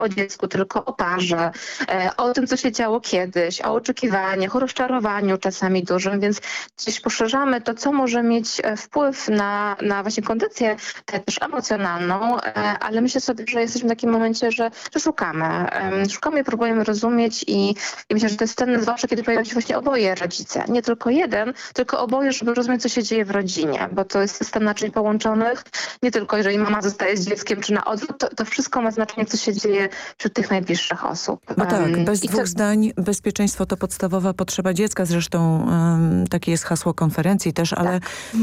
o dziecku, tylko o parze, o tym, co się działo kiedyś, o oczekiwaniach, o rozczarowaniu czasami dużym, więc gdzieś poszerzamy to, co może mieć wpływ na właśnie kondycję też emocjonalną, ale myślę sobie, że jesteśmy w takim momencie, że szukamy. Szukamy, próbujemy rozumieć i myślę, że to jest cenne zwłaszcza, kiedy pojawiają się właśnie oboje rodzice. Nie tylko jeden, tylko oboje, żeby rozumieć, co się dzieje w rodzinie, bo to jest system naczyń połączonych. Nie tylko jeżeli mama zostaje z dzieckiem, czy na odwrót, to wszystko ma znaczenie, co się dzieje wśród tych najbliższych osób. Bo tak, bez dwóch zdań bezpieczeństwo to podstawowa potrzeba dziecka. Zresztą takie jest hasło konferencji też, ale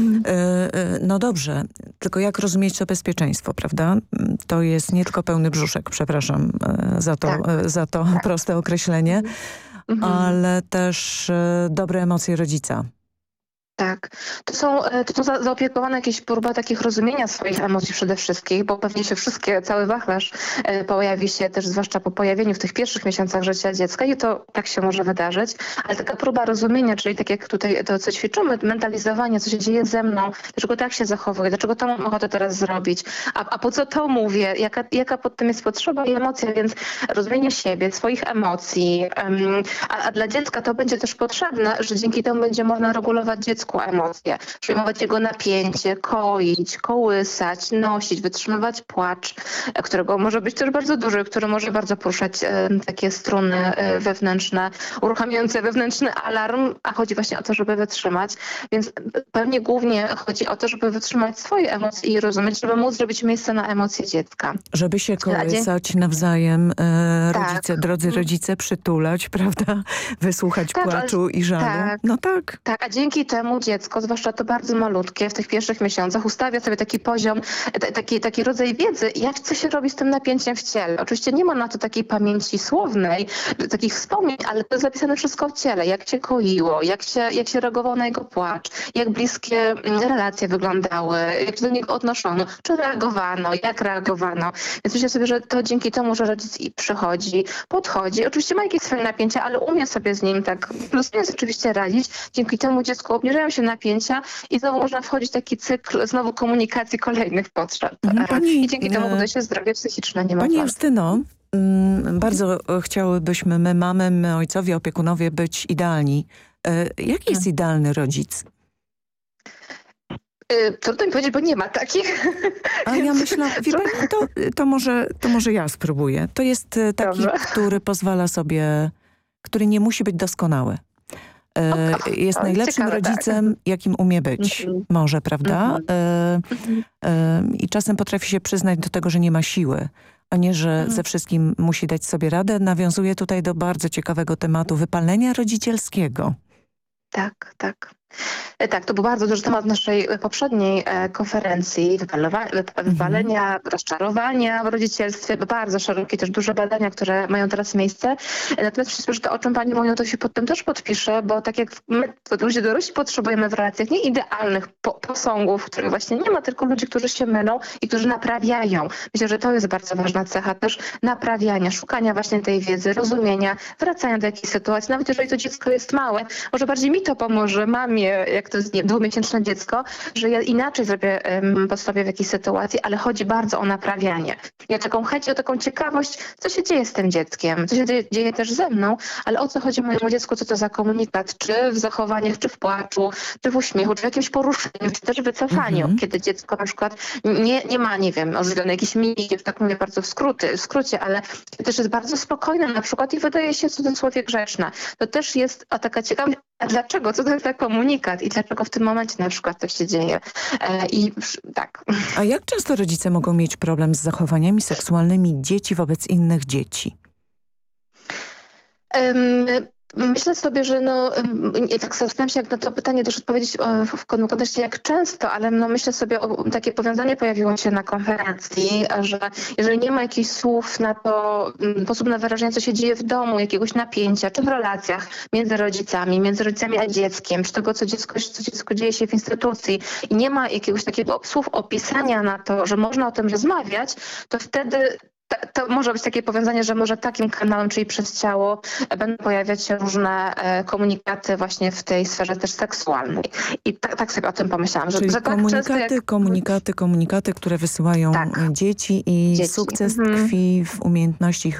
no dobrze, tylko jak rozumieć to bezpieczeństwo, prawda? To jest nie tylko pełny brzuszek, przepraszam za to proste określenie, ale też dobre emocje rodzica. Tak. To są zaopiekowane jakieś próby takich rozumienia swoich emocji przede wszystkim, bo pewnie się cały wachlarz pojawi się też, zwłaszcza po pojawieniu w tych pierwszych miesiącach życia dziecka i to tak się może wydarzyć, ale taka próba rozumienia, czyli tak jak tutaj to, co ćwiczymy, mentalizowanie, co się dzieje ze mną, dlaczego tak się zachowuję, dlaczego to mam ochotę teraz zrobić, a po co to mówię, jaka pod tym jest potrzeba i emocja, więc rozumienie siebie, swoich emocji, a dla dziecka to będzie też potrzebne, że dzięki temu będzie można regulować dziecku emocje, przyjmować jego napięcie, koić, kołysać, nosić, wytrzymywać płacz, którego może być też bardzo duży, który może bardzo poruszać takie struny wewnętrzne, uruchamiające wewnętrzny alarm, a chodzi właśnie o to, żeby wytrzymać. Więc pewnie głównie chodzi o to, żeby wytrzymać swoje emocje i rozumieć, żeby móc zrobić miejsce na emocje dziecka. Żeby się kołysać nawzajem, rodzice, drodzy rodzice, przytulać, prawda? Wysłuchać płaczu i żalu. Tak, no tak. Tak, a dzięki temu dziecko, zwłaszcza to bardzo malutkie, w tych pierwszych miesiącach ustawia sobie taki poziom, taki rodzaj wiedzy, co się robi z tym napięciem w ciele. Oczywiście nie ma na to takiej pamięci słownej, takich wspomnień, ale to jest zapisane wszystko w ciele. Jak się koiło, jak się reagowało na jego płacz, jak bliskie relacje wyglądały, jak się do niego odnoszono, czy reagowano, jak reagowano. Więc myślę sobie, że to dzięki temu, że rodzic przychodzi, podchodzi, oczywiście ma jakieś swoje napięcia, ale umie sobie z nim tak plus minus oczywiście radzić. Dzięki temu dziecku obniżają się napięcia i znowu można wchodzić w taki cykl znowu komunikacji kolejnych potrzeb. I dzięki temu buduje się zdrowie psychiczne niemowląt. Pani Justyno, bardzo chciałybyśmy my mamy, my ojcowie, opiekunowie być idealni. Jaki jest idealny rodzic? Trudno mi powiedzieć, bo nie ma takich. A ja myślę, wie pani, to może ja spróbuję. To jest taki, który pozwala sobie, który nie musi być doskonały. Jest najlepszym rodzicem, jakim umie być. Może, prawda? I czasem potrafi się przyznać do tego, że nie ma siły, a nie, że ze wszystkim musi dać sobie radę. Nawiązuje tutaj do bardzo ciekawego tematu wypalenia rodzicielskiego. Tak, tak. Tak, to był bardzo duży temat naszej poprzedniej konferencji, wypalenia, rozczarowania w rodzicielstwie, bardzo szerokie, też duże badania, które mają teraz miejsce. Natomiast myślę, że to, o czym pani mówią, to się pod tym też podpisze, bo tak jak my, ludzie dorośli, potrzebujemy w relacjach nie idealnych posągów, których właśnie nie ma, tylko ludzi, którzy się mylą i którzy naprawiają. Myślę, że to jest bardzo ważna cecha też naprawiania, szukania właśnie tej wiedzy, rozumienia, wracania do jakiejś sytuacji, nawet jeżeli to dziecko jest małe, może bardziej mi to pomoże, mamie, jak to jest dwumiesięczne dziecko, że ja inaczej zrobię postawię w jakiejś sytuacji, ale chodzi bardzo o naprawianie. Ja taką chęć, o taką ciekawość, co się dzieje z tym dzieckiem, co się dzieje też ze mną, ale o co chodzi mojemu dziecku, co to za komunikat, czy w zachowaniach, czy w płaczu, czy w uśmiechu, czy w jakimś poruszeniu, czy też w wycofaniu, kiedy dziecko na przykład nie ma, nie wiem, ożywione jakieś mimiki, tak mówię bardzo w skrócie, ale też jest bardzo spokojne na przykład i wydaje się w cudzysłowie grzeczna. To też jest taka ciekawość, a dlaczego? Co to jest za komunikat i dlaczego w tym momencie na przykład to się dzieje? I tak. A jak często rodzice mogą mieć problem z zachowaniami seksualnymi dzieci wobec innych dzieci? Myślę sobie, że tak zastanawiam się, jak na to pytanie też odpowiedzieć w kontekście jak często, ale myślę sobie, takie powiązanie pojawiło się na konferencji, że jeżeli nie ma jakichś słów na to, sposób na wyrażenie, co się dzieje w domu, jakiegoś napięcia, czy w relacjach między rodzicami a dzieckiem, czy tego, co dziecko dzieje się w instytucji i nie ma jakiegoś takiego słów opisania na to, że można o tym rozmawiać, to wtedy To może być takie powiązanie, że może takim kanałem, czyli przez ciało, będą pojawiać się różne komunikaty właśnie w tej sferze też seksualnej. I tak sobie o tym pomyślałam. Czyli że komunikaty, które wysyłają dzieci i sukces tkwi w umiejętności